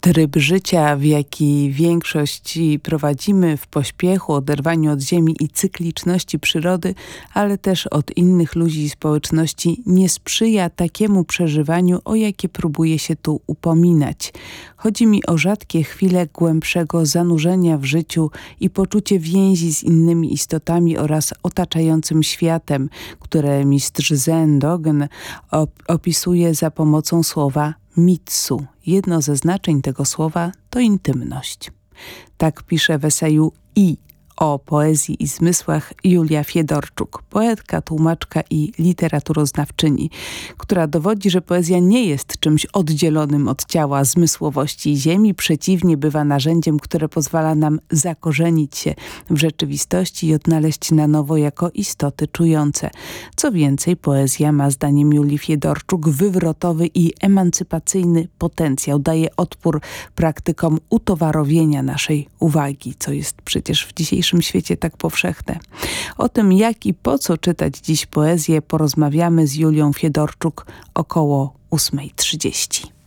Tryb życia, w jaki większość prowadzimy, w pośpiechu, oderwaniu od ziemi i cykliczności przyrody, ale też od innych ludzi i społeczności, nie sprzyja takiemu przeżywaniu, o jakie próbuje się tu upominać. Chodzi mi o rzadkie chwile głębszego zanurzenia w życiu i poczucie więzi z innymi istotami oraz otaczającym światem, które mistrz Zen Dogen opisuje za pomocą słowa mitsu. Jedno ze znaczeń tego słowa to intymność. Tak pisze w eseju o poezji i zmysłach Julia Fiedorczuk, poetka, tłumaczka i literaturoznawczyni, która dowodzi, że poezja nie jest czymś oddzielonym od ciała, zmysłowości i ziemi. Przeciwnie, bywa narzędziem, które pozwala nam zakorzenić się w rzeczywistości i odnaleźć na nowo jako istoty czujące. Co więcej, poezja ma, zdaniem Julii Fiedorczuk, wywrotowy i emancypacyjny potencjał. Daje odpór praktykom utowarowienia naszej uwagi, co jest przecież w dzisiejszym świecie tak powszechne. O tym, jak i po co czytać dziś poezję, porozmawiamy z Julią Fiedorczuk około 8:30.